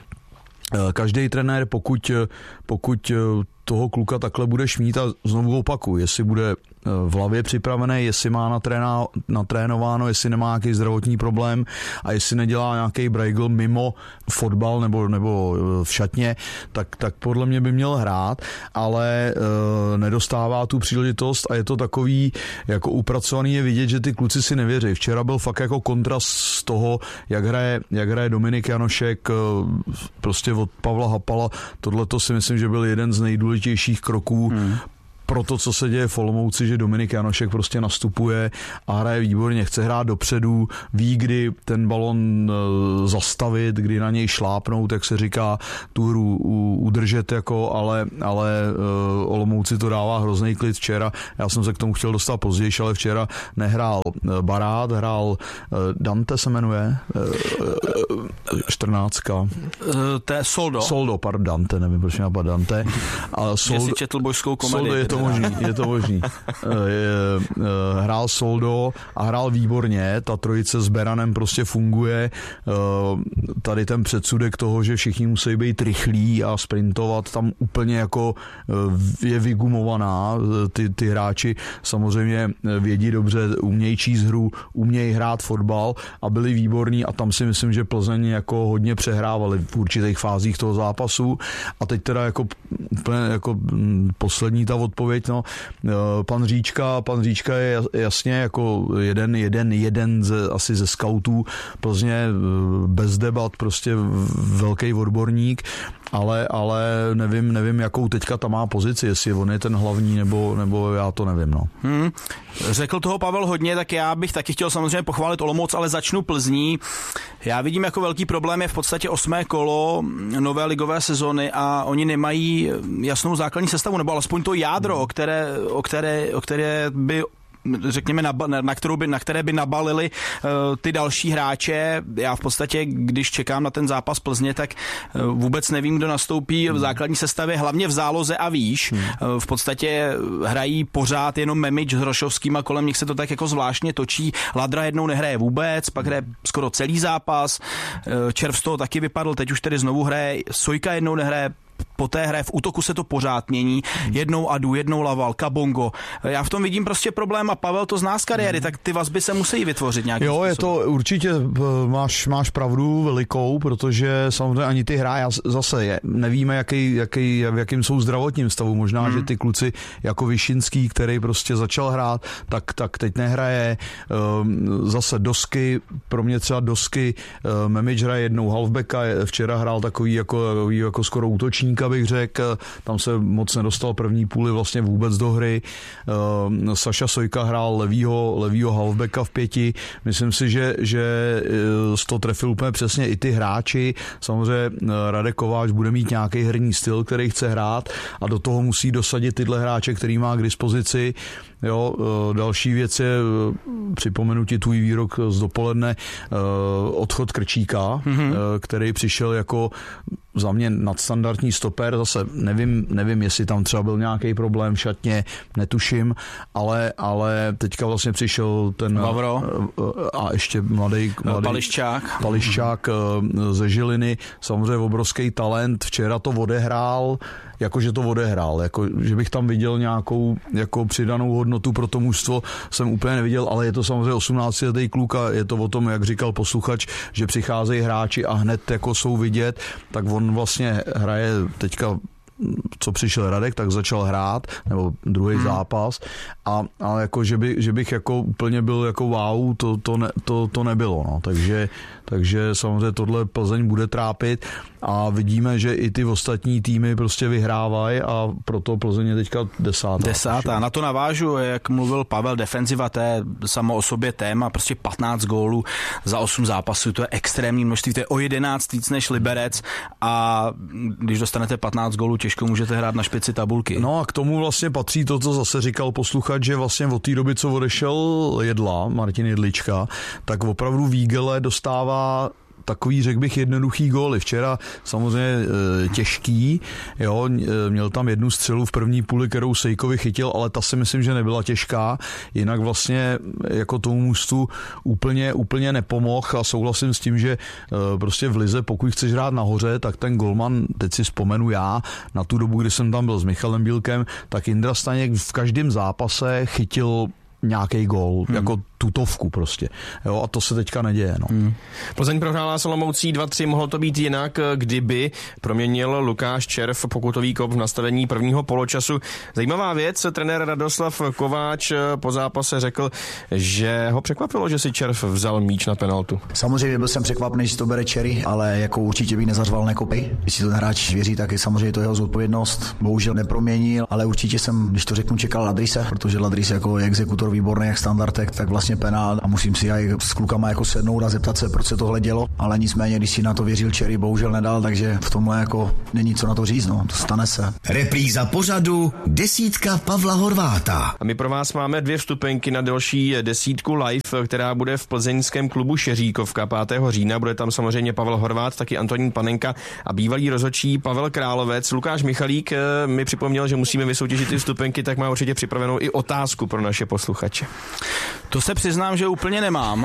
Každý trenér, pokud toho kluka takhle budeš mít, a znovu opakuju, jestli bude v hlavě připravený, jestli má natrénováno, jestli nemá nějaký zdravotní problém a jestli nedělá nějaký brejgl mimo fotbal nebo v šatně, tak podle mě by měl hrát, ale nedostává tu příležitost a je to takový jako upracovaný, je vidět, že ty kluci si nevěří. Včera byl fakt jako kontrast z toho, jak hraje Dominik Janošek prostě od Pavla Hapala. Tohleto si myslím, že byl jeden z nejdůležitějších kroků pro to, co se děje v Olomouci, že Dominik Janošek prostě nastupuje a hraje výborně, chce hrát dopředu, ví, kdy ten balon zastavit, kdy na něj šlápnout, jak se říká, tu hru udržet, jako, ale Olomouci to dává hrozný klid včera. Já jsem se k tomu chtěl dostat později, ale včera nehrál Barát, hrál Dante se jmenuje, 14. To je Soldo. Soldo, pardon, Dante, nevím, proč mě napadá Dante. Jestli četl bojskou komedii. Soldo, je to možný. Hrál Soldo a hrál výborně, ta trojice s Beranem prostě funguje. Tady ten předsudek toho, že všichni musí být rychlí a sprintovat, tam úplně jako je vygumovaná. Ty hráči samozřejmě vědí dobře, umějí číst hru, umějí hrát fotbal a byli výborní a tam si myslím, že Plzeň jako hodně přehrávali v určitých fázích toho zápasu a teď teda jako poslední ta odpověď, no, pan Říčka je jasně jako jeden asi ze skautů Plzně bez debat, prostě velký odborník ale nevím, jakou teďka tam má pozici, jestli on je ten hlavní, nebo já to nevím. No. Řekl toho Pavel hodně, tak já bych taky chtěl samozřejmě pochválit Olomouc, ale začnu Plzní. Já vidím jako velký problém je v podstatě 8. kolo nové ligové sezony a oni nemají jasnou základní sestavu, nebo alespoň to jádro, o které by řekněme, na které by nabalili ty další hráče. Já v podstatě, když čekám na ten zápas Plzně, tak vůbec nevím, kdo nastoupí v základní sestavě, hlavně v záloze a výš. V podstatě hrají pořád jenom Memič s Hrošovským a kolem nich se to tak jako zvláštně točí. Ladra jednou nehraje vůbec, pak hraje skoro celý zápas. Červ z toho taky vypadl, teď už tedy znovu hraje. Sojka jednou nehraje, po té hře v útoku se to pořád mění. Jednou Adu, jednou Laval, Kabongo. Já v tom vidím prostě problém a Pavel to zná z kariéry, tak ty vazby se musí vytvořit nějakým způsobem. Je to určitě, máš pravdu velikou, protože samozřejmě ani ty hráči zase nevíme, v jakým jsou zdravotním stavu. Možná, že ty kluci jako Vyšinský, který prostě začal hrát, tak teď nehraje. Zase Dosky, pro mě třeba Dosky, Memič hraje jednou halfbacka, včera hrál takový jako skoro útočník, bych řekl, tam se moc nedostal první půli vlastně vůbec do hry. Saša Sojka hrál levýho halfbacka v 5. Myslím si, že z toho trefil úplně přesně i ty hráči. Samozřejmě Radek Kováč bude mít nějaký herní styl, který chce hrát a do toho musí dosadit tyhle hráče, který má k dispozici. Jo, další věc je, připomenu ti tvůj výrok z dopoledne, odchod Krčíka, který přišel jako za mě nadstandardní stoper, zase nevím, jestli tam třeba byl nějaký problém v šatně, netuším, ale teďka vlastně přišel ten Vavro a ještě mladý Pališčák ze Žiliny, samozřejmě obrovský talent, včera to odehrál, že bych tam viděl nějakou jako přidanou hodnotu pro to mužstvo, jsem úplně neviděl, ale je to samozřejmě 18letý kluk a je to o tom, jak říkal posluchač, že přicházejí hráči a hned jako jsou vidět, tak on vlastně hraje teďka, co přišel Radek, tak začal hrát, nebo druhý zápas a jako, že bych jako úplně byl jako wow, to nebylo, no. Takže samozřejmě tohle Plzeň bude trápit a vidíme, že i ty ostatní týmy prostě vyhrávají a proto Plzeň je teďka 10. Na to navážu, jak mluvil Pavel, defenziva, to je samo o sobě téma, prostě 15 gólů za 8 zápasů, to je extrémní množství, to je o 11 víc než Liberec a když dostanete 15 gólů, těžko můžete hrát na špici tabulky. No a k tomu vlastně patří to, co zase říkal posluchač, že vlastně od té doby, co odešel Jedla, Martin Jedlička, tak opravdu Vígele dostává takový, řekl bych, jednoduchý góly. Včera samozřejmě těžký, jo, měl tam jednu střelu v první půli, kterou Sejkovi chytil, ale ta si myslím, že nebyla těžká. Jinak vlastně jako tomu mužstvu úplně nepomohl a souhlasím s tím, že prostě v lize, pokud chceš hrát nahoře, tak ten golman, teď si vzpomenu já, na tu dobu, kdy jsem tam byl s Michalem Bílkem, tak Jindra Staněk v každém zápase chytil nějaký gól, jako tutovku prostě. Jo, a to se teďka neděje. No. Plzeň prohrála s Olomoucí 2-3, mohlo to být jinak, kdyby proměnil Lukáš Červ pokutový kop v nastavení prvního poločasu. Zajímavá věc, trenér Radoslav Kováč po zápase řekl, že ho překvapilo, že si Červ vzal míč na penaltu. Samozřejmě byl jsem překvapený, že to bere Cherry, ale jako určitě bych nezařval nekopy. Když si ten hráč věří, tak samozřejmě to je jeho zodpovědnost. Bohužel neproměnil, ale určitě jsem, když to řeknu, čekal Ladrise, protože Ladris jako exekutor výborný jak standardek, tak vlastně penál a musím si aj s klukama jako sednout a zeptat se, proč se tohle dělo, ale nicméně, když si na to věřil Cherry, bohužel nedal, takže v tomhle jako není co na to říct, no, to stane se. Repríza pořadu desítka Pavla Horváta. A my pro vás máme 2 vstupenky na další desítku live, která bude v plzeňském klubu Šeříkovka 5. října. Bude tam samozřejmě Pavel Horvát, taky Antonín Panenka a bývalý rozhodčí Pavel Královec. Lukáš Michalík mi připomněl, že musíme vysoutěžit ty vstupenky, tak má určitě připravenou i otázku pro naše posluchače. To se přiznám, že úplně nemám,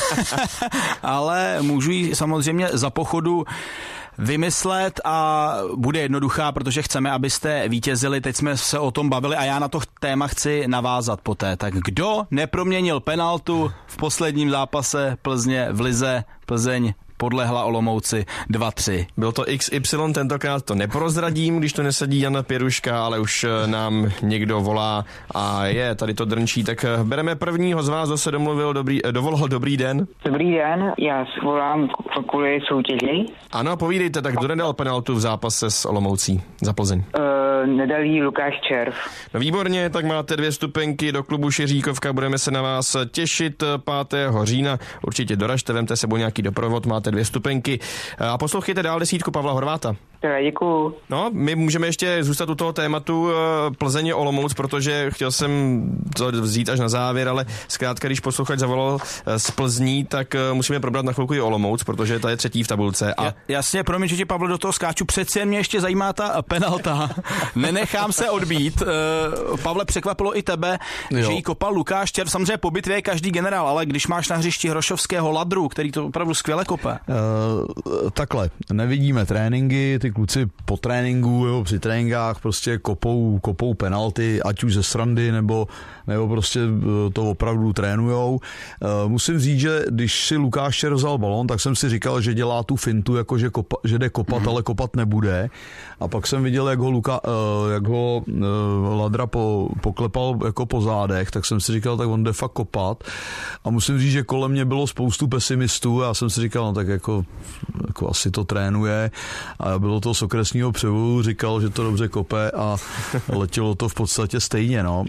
ale můžu ji samozřejmě za pochodu vymyslet a bude jednoduchá, protože chceme, abyste vítězili. Teď jsme se o tom bavili a já na to téma chci navázat poté. Tak kdo neproměnil penaltu v posledním zápase Plzně v lize? Plzeň podlehla Olomouci 2-3. Byl to XY, tentokrát to neprozradím, když to nesedí Jan Pěruška, ale už nám někdo volá a tady to drnčí, tak bereme prvního z vás, zase dovolal dobrý den. Dobrý den, já volám kvůli soutěži. Ano, povídejte, tak kdo nedal penaltu v zápase s Olomoucí za Plzeň? Nedal jí Lukáš Červ. No výborně, tak máte 2 vstupenky do klubu Šiříkovka, budeme se na vás těšit 5. října. Určitě doražte, vemte sebou nějaký doprovod, máte 2 vstupenky. A poslouchejte dál 10 Pavla Horváta. Děkuju. No, my můžeme ještě zůstat u toho tématu Plzeň Olomouc, protože chtěl jsem to vzít až na závěr, ale zkrátka, když posluchač zavolal z Plzní, tak musíme probrat na chvilku i Olomouc, protože ta je 3. v tabulce. A... Jasně, promiň, že ti, Pavlo, do toho skáču. Přece jen mě ještě zajímá ta penalta. Nenechám se odbít. Pavle, překvapilo i tebe, že jí kopal Lukáš Červ. Samozřejmě po bitvě je každý generál, ale když máš na hřišti Hrošovského, Ladru, který to opravdu skvěle kope. Takhle, nevidíme tréninky, ty kluci po tréninku, jo, při tréninkách prostě kopou penalty, ať už ze srandy, nebo prostě to opravdu trénujou. Musím říct, že když si Lukáš Červ vzal balon, tak jsem si říkal, že dělá tu fintu, jako že jde kopat, ale kopat nebude. A pak jsem viděl, jak ho Ladra poklepal jako po zádech, tak jsem si říkal, tak on jde fakt kopat. A musím říct, že kolem mě bylo spoustu pesimistů a já jsem si říkal, no tak jako asi to trénuje. A bylo to z okresního převodu, říkal, že to dobře kope a letělo to v podstatě stejně. No.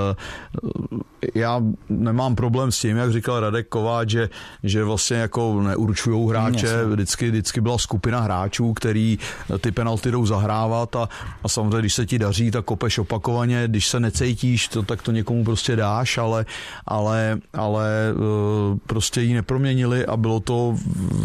Já nemám problém s tím, jak říkal Radek Kováč, že vlastně jako neurčujou hráče, vždycky byla skupina hráčů, který ty penalty jdou zahrávat a samozřejmě, když se ti daří, tak kopeš opakovaně, když se necítíš, tak to někomu prostě dáš, ale prostě ji neproměnili a bylo to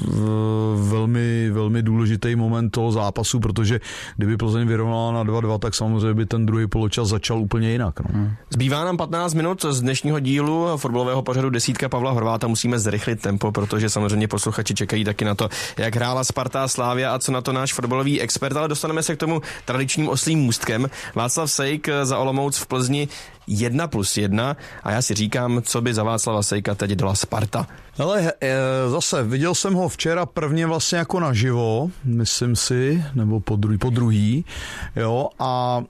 velmi, velmi důležitý moment toho zápasu, protože kdyby Plzeň vyrovnala na 2-2, tak samozřejmě by ten druhý poločas začal úplně jinak. No. Zbývá nám 15 minut z dnešního dílu fotbalového pořadu 10 Pavla Horváta. Musíme zrychlit tempo, protože samozřejmě posluchači čekají taky na to, jak hrála Sparta Slavia a co na to náš fotbalový expert, ale dostaneme se k tomu tradičním oslím můstkem. Václav Sejk za Olomouc v Plzni 1+1 a já si říkám, co by za Václava Sejka teď dala Sparta. Ale zase viděl jsem ho včera prvně vlastně jako naživo, myslím si, nebo po druhý, jo, a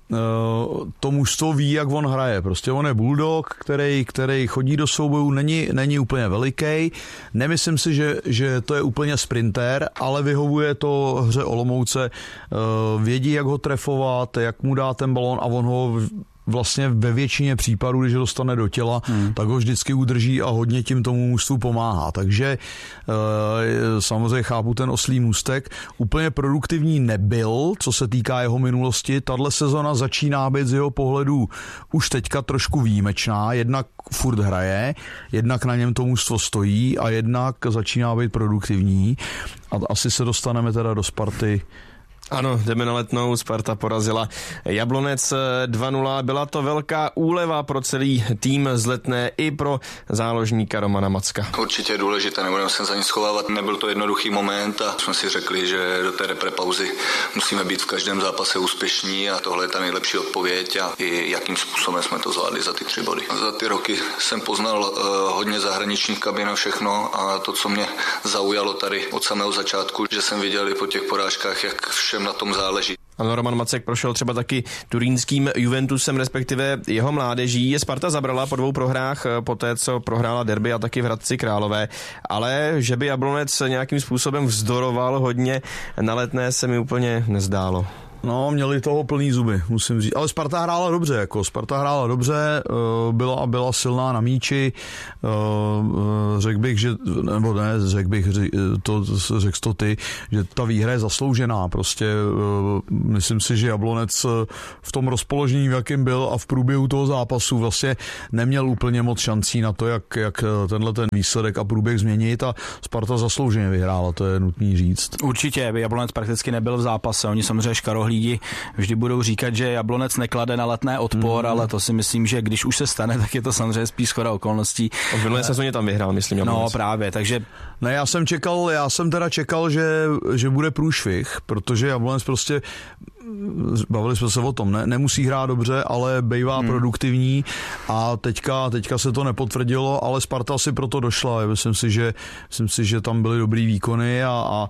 to mužstvo ví, jak on hraje. Prostě on je bulldog, který chodí do soubojů, není úplně veliký. Nemyslím si, že to je úplně sprinter, ale vyhovuje to hře Olomouce. Vědí, jak ho trefovat, jak mu dá ten balón a on ho vlastně ve většině případů, když ho dostane do těla, tak ho vždycky udrží a hodně tím tomu mužstvu pomáhá. Takže samozřejmě chápu ten oslí můstek. Úplně produktivní nebyl, co se týká jeho minulosti. Tahle sezona začíná být z jeho pohledu už teďka trošku výjimečná. Jednak furt hraje, jednak na něm to mužstvo stojí a jednak začíná být produktivní. A asi se dostaneme teda do Sparty. Ano, jdeme na Letnou, Sparta porazila Jablonec 2-0. Byla to velká úleva pro celý tým z Letné i pro záložníka Romana Macka. Určitě je důležité, nebudeme se za nic schovávat. Nebyl to jednoduchý moment a jsme si řekli, že do té reprepauzy musíme být v každém zápase úspěšní a tohle je ta nejlepší odpověď a i jakým způsobem jsme to zvládli za ty 3 body. Za ty roky jsem poznal hodně zahraničních kabin a všechno a to, co mě zaujalo tady od samého začátku, že jsem viděl i po těch porážkách, jak všem na tom záleží. Ano, Roman Macek prošel třeba taky turínským Juventusem, respektive jeho mládeží. Sparta zabrala po 2 prohrách, poté co prohrála derby a taky v Hradci Králové, ale že by Jablonec nějakým způsobem vzdoroval hodně na Letné, se mi úplně nezdálo. No, měli toho plný zuby, musím říct. Ale Sparta hrála dobře, byla silná na míči. Řekl bych, řekl to ty, že ta výhra je zasloužená. Prostě myslím si, že Jablonec v tom rozpoložení, v jakém byl a v průběhu toho zápasu vlastně neměl úplně moc šancí na to, jak tenhle ten výsledek a průběh změnit a Sparta zaslouženě vyhrála, to je nutný říct. Určitě, Jablonec prakticky nebyl v zápase, oni samozřejmě škarohlídi vždy budou říkat, že Jablonec neklade na Letné odpor, ale to si myslím, že když už se stane, tak je to samozřejmě spíš shoda okolností. V minulé sezóně tam vyhrál, myslím, Jablonec. No právě, takže... Ne, já jsem teda čekal, že bude průšvih, protože Jablonec prostě bavili jsme se o tom, nemusí hrát dobře, ale bývá produktivní a teďka se to nepotvrdilo, ale Sparta si proto došla. Myslím si, že tam byly dobrý výkony a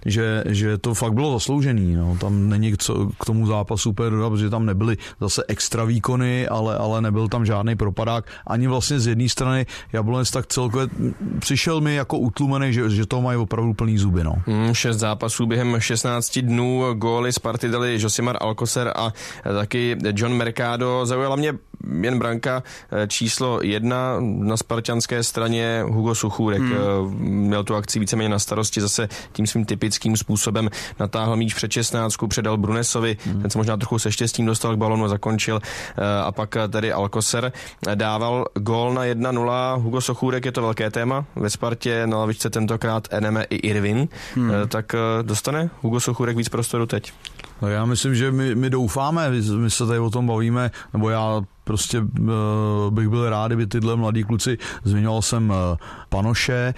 že to fakt bylo zasloužený. No. Tam není co k tomu zápasu úplně dodat, protože tam nebyly zase extra výkony, ale nebyl tam žádný propadák. Ani vlastně z jedné strany Jablonec tak celkově přišel mi jako utlumený, že to mají opravdu plný zuby. No. 6 zápasů během 16 dnů, góly Sparty dali Josimar Alcocer a taky John Mercado. Zaujala mě jen branka číslo 1 na spartanské straně Hugo Suchůrek. Měl tu akci víceméně na starosti, zase tím svým typickým způsobem natáhl míč před 16, předal Brunesovi, ten se možná trochu se štěstím dostal k balonu, zakončil a pak tady Alcocer dával gól na 1-0. Hugo Suchůrek, je to velké téma ve Spartě, na lavičce tentokrát Eneme i Irvin, tak dostane Hugo Suchůrek víc prostoru teď? No já myslím, že my doufáme, my se tady o tom bavíme, nebo já prostě bych byl rád, kdyby tyhle mladí kluci, zmiňoval jsem Panoše,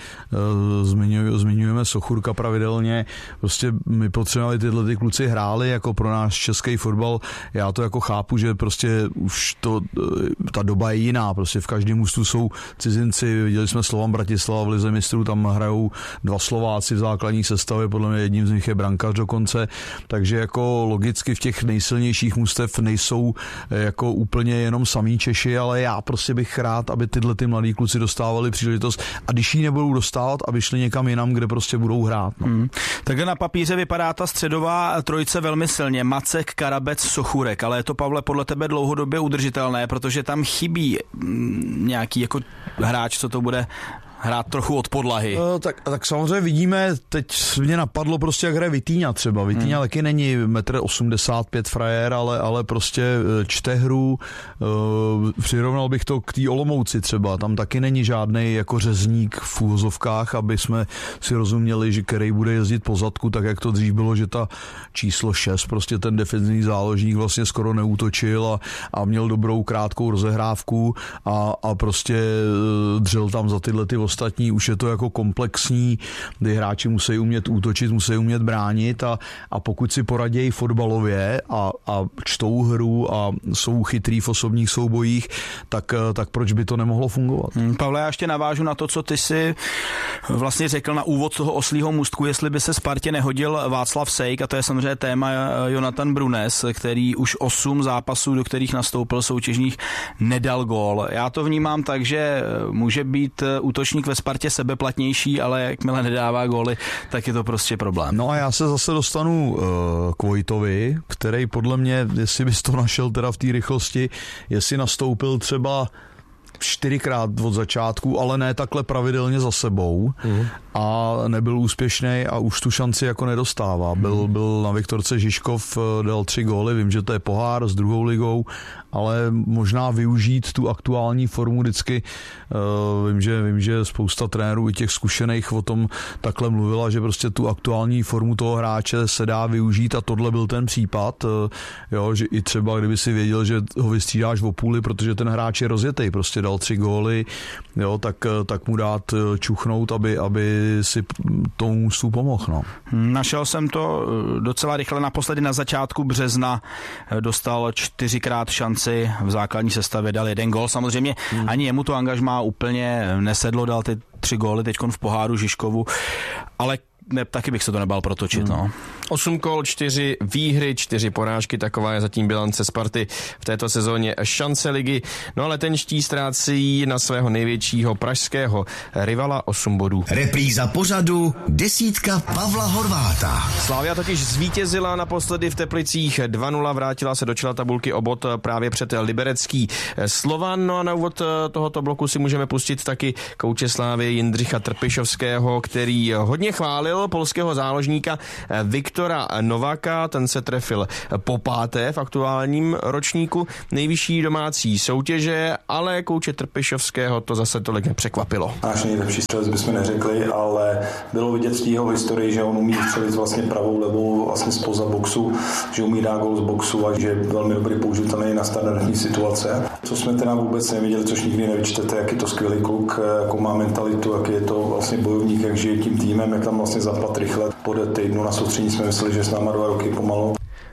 zmiňujeme Sochůrka pravidelně, prostě my potřebujeme, tyhle ty kluci hráli jako pro náš český fotbal, já to jako chápu, že prostě už ta doba je jiná, prostě v každém ústu jsou cizinci, viděli jsme Slovan Bratislava v Lize mistrů, tam hrajou 2 Slováci v základní sestavě, podle mě jedním z nich je brankář dokonce, takže jako logicky v těch nejsilnějších mužstev nejsou jako úplně jenom samý Češi, ale já prostě bych rád, aby tyhle ty mladí kluci dostávali příležitost a když ji nebudou dostávat, aby šli někam jinam, kde prostě budou hrát. No. Takhle na papíře vypadá ta středová trojice velmi silně. Macek, Karabec, Sochůrek, ale je to, Pavle, podle tebe dlouhodobě udržitelné, protože tam chybí nějaký jako hráč, co to bude hrát trochu od podlahy. Tak samozřejmě vidíme, teď mě napadlo prostě, jak hraje Vitíňa třeba. Vitíňa taky není 1,85 m frajer, ale prostě čte hru. Přirovnal bych to k té Olomouci třeba. Tam taky není žádnej jako řezník v úvozovkách, aby jsme si rozuměli, že který bude jezdit po zadku, tak jak to dřív bylo, že ta číslo 6, prostě ten defenzivní záložník vlastně skoro neútočil a měl dobrou krátkou rozehrávku a prostě dřel tam za tyhle ty ostatní, už je to jako komplexní, kdy hráči musí umět útočit, musí umět bránit a pokud si poradějí fotbalově a čtou hru a jsou chytrý v osobních soubojích, tak proč by to nemohlo fungovat? Pavle, já ještě navážu na to, co ty si vlastně řekl na úvod toho oslího můstku, jestli by se Spartě nehodil Václav Sejk, a to je samozřejmě téma Jonathan Brunes, který už 8 zápasů, do kterých nastoupil soutěžních, nedal gól. Já to vnímám tak, že může být útočník ve Spartě sebeplatnější, ale jakmile nedává góly, tak je to prostě problém. No a já se zase dostanu k Vojtovi, který podle mě, jestli bys to našel teda v té rychlosti, jestli nastoupil třeba 4krát od začátku, ale ne takhle pravidelně za sebou a nebyl úspěšný a už tu šanci jako nedostává. Byl na Viktorce Žižkov, dal 3 góly, vím, že to je pohár s druhou ligou, ale možná využít tu aktuální formu vždycky. Vím, že spousta trenérů i těch zkušených o tom takhle mluvila, že prostě tu aktuální formu toho hráče se dá využít a tohle byl ten případ, jo, že i třeba kdyby si věděl, že ho vystřídáš o půli, protože ten hráč je rozjetej, prostě dal 3 góly, jo, tak mu dát čuchnout, aby si tomu mužstvu pomohl. No. Našel jsem to docela rychle, naposledy na začátku března dostal 4krát šanci v základní sestavě, dal 1 gól. Samozřejmě ani jemu to angažmá úplně nesedlo, dal ty 3 góly teďkon v poháru Žižkovu, ale taky bych se to nebál protočit. No. 8 kol, 4 výhry, 4 porážky, taková je zatím bilance Sparty v této sezóně šance ligy. No ale tenští ztrácí na svého největšího pražského rivala 8 bodů. Repríza pořadu, 10 Pavla Horváta. Slavia totiž zvítězila naposledy v Teplicích 2-0, vrátila se do čela tabulky o bod právě před liberecký Slovan. No a na úvod tohoto bloku si můžeme pustit taky kouče Slávy Jindřicha Trpišovského, který hodně chválil polského záložníka Viktora Nováka, ten se trefil po 5. v aktuálním ročníku nejvyšší domácí soutěže, ale kouče Trpišovského to zase tolik nepřekvapilo. Náš nejlepší střelec bychom neřekli, ale bylo vidět v jeho historii, že on umí střelit vlastně pravou, levou, vlastně spoza boxu, že umí dát gól z boxu a že je velmi dobrý použitelný na standardní situace. Co jsme teda vůbec neviděli, což nikdy nevyčtete, jak je to skvělý kluk, jakou má mentalitu, jak je to vlastně bojovník, jak žije tím týmem, jak tam vlastně zapad rychle. Po týdnu na soustředění jsme mysleli, že s náma 2 roky pomalu.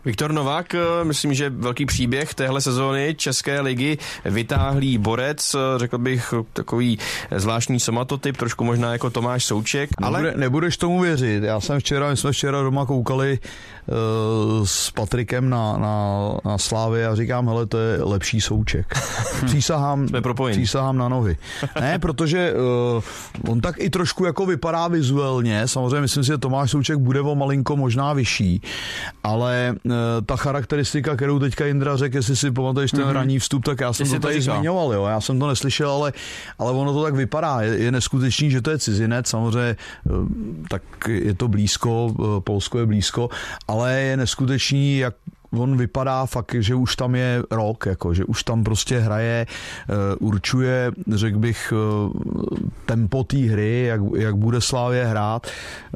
Viktor Novák, myslím, že velký příběh téhle sezóny České ligy, vytáhlý borec, řekl bych takový zvláštní somatotyp, trošku možná jako Tomáš Souček, ale... Nebudeš tomu věřit, my jsme včera doma koukali s Patrikem na Slávy a říkám, hele, to je lepší Souček. Přísahám na nohy. Ne, protože on tak i trošku jako vypadá vizuálně, samozřejmě myslím si, že Tomáš Souček bude o malinko možná vyšší, ale ta charakteristika, kterou teďka Jindra řekl, jestli si pamatuješ ten ranní vstup, tak já jsem to tady zmiňoval, jo, já jsem to neslyšel, ale ono to tak vypadá, je neskutečný, že to je cizinec, samozřejmě tak je to blízko, Polsko je blízko, ale je neskutečný, jak on vypadá fakt, že už tam je rok, jako, že už tam prostě hraje, určuje, řekl bych, tempo té hry, jak bude Slavie hrát.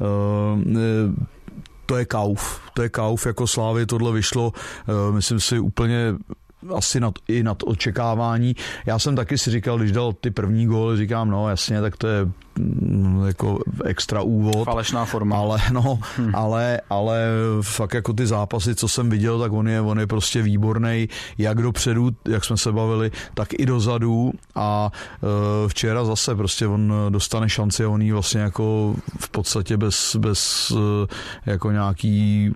To je kauf, jako Slavii tohle vyšlo, myslím si úplně asi nad očekávání. Já jsem taky si říkal, když dal ty první góly, říkám, no jasně, tak to je jako extra úvod. Falešná forma. Ale fakt jako ty zápasy, co jsem viděl, tak on je prostě výborný, jak dopředu, jak jsme se bavili, tak i dozadu a včera zase prostě on dostane šanci a on jí vlastně jako v podstatě bez jako nějaký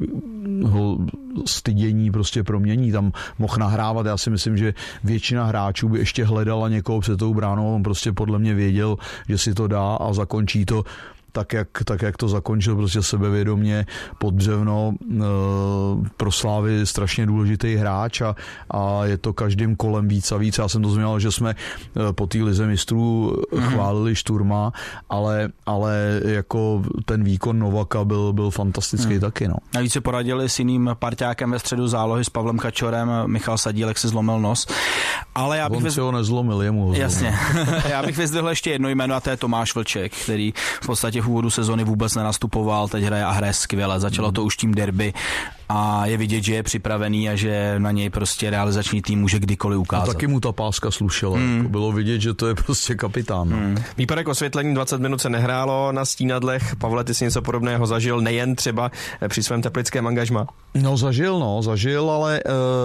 stydění prostě promění. Tam mohl nahrávat, já si myslím, že většina hráčů by ještě hledala někoho před tou bránou, on prostě podle mě věděl, že si to dá a zakončí to tak, jak to zakončil, prostě sebevědomě pod břevno, pro Slávy strašně důležitý hráč a je to každým kolem víc a víc. Já jsem to zmínil, že jsme po té lize mistrů chválili Šturma, ale jako ten výkon Novaka byl fantastický taky. No. Navíc se poradili s jiným parťákem ve středu zálohy, s Pavlem Kačorem, Michal Sadílek si zlomil nos. Ale já bych on si ho nezlomil, jemu ho zlomil. Jasně. Já bych vyzdvihl ještě jedno jméno a to je Tomáš Vlček, který v podstatě v úvodu sezony vůbec nenastupoval, teď hraje skvěle, začalo to už tím derby a je vidět, že je připravený a že na něj prostě realizační tým může kdykoliv ukázat. A taky mu ta páska slušela, jako bylo vidět, že to je prostě kapitán. Výpadek osvětlení, 20 minut se nehrálo na stínadlech. Pavle, ty jsi něco podobného zažil, nejen třeba při svém teplickém angažmá? No zažil, ale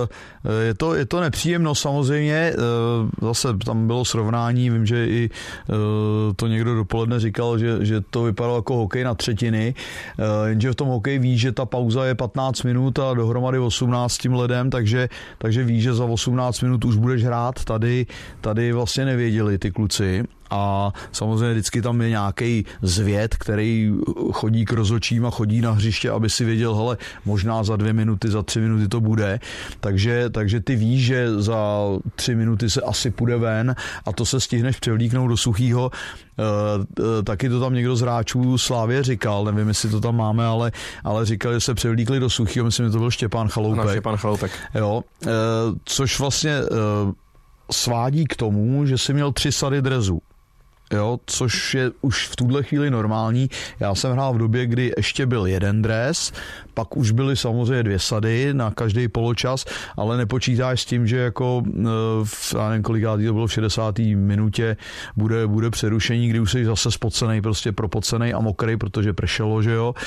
je to nepříjemno samozřejmě, zase tam bylo srovnání, vím, že i to někdo dopoledne říkal, že to vypadalo jako hokej na třetiny, jenže v tom hokeji víš, že ta pauza je 15 minut a dohromady 18 tím ledem, takže víš, že za 18 minut už budeš hrát, tady vlastně nevěděli ty kluci. A samozřejmě vždycky tam je nějaký zvěd, který chodí k rozhodčím a chodí na hřiště, aby si věděl, hele, možná za 2 minuty, za 3 minuty to bude. Takže ty víš, že za 3 minuty se asi půjde ven a to se stihneš převlíknout do suchýho. Taky to tam někdo z hráčů Slávie říkal, nevím, jestli to tam máme, ale říkal, že se převlíkli do suchýho, myslím, že to byl Štěpán Chaloupek. Ano, Štěpán Chaloupek. Jo, což vlastně svádí k tomu, že si měl 3 sady drezu. Jo, což je už v tuhle chvíli normální. Já jsem hrál v době, kdy ještě byl jeden dres, pak už byly samozřejmě 2 sady na každý poločas, ale nepočítáš s tím, že jako já nevím, kolikátý to bylo v 60. minutě bude přerušení, kdy už jsi zase spocenej, prostě propocenej a mokrej, protože pršelo, že jo,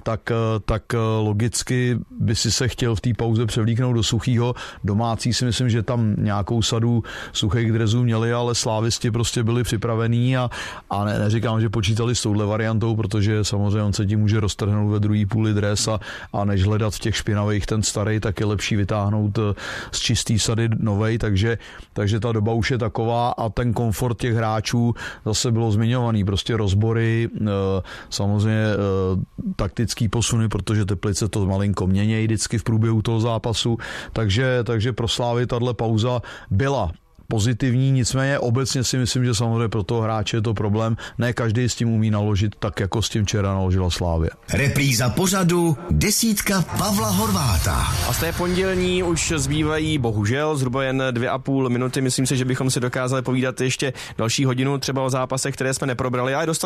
tak logicky by si se chtěl v té pauze převlíknout do suchýho. Domácí si myslím, že tam nějakou sadu suchých drezů měli, ale slávisti prostě byli připravení a neříkám, že počítali s touhle variantou, protože samozřejmě on se tím může roztrhnout ve druhý půli dres a než hledat v těch špinavých ten starý, tak je lepší vytáhnout z čistý sady novej, takže ta doba už je taková a ten komfort těch hráčů zase bylo zmiňovaný, prostě rozbory, samozřejmě taktický posuny, protože Teplice to malinko měnějí vždycky v průběhu toho zápasu, takže pro Slávy tahle pauza byla pozitivní, nicméně obecně si myslím, že samozřejmě pro toho hráče je to problém. Ne každý s tím umí naložit tak, jako s tím včera naložila Slávie. Repríza pořadu desítka Pavla Horváta. A z té pondělní už zbývají bohužel zhruba jen 2,5 minuty. Myslím si, že bychom si dokázali povídat ještě další hodinu třeba o zápasech, které jsme neprobrali.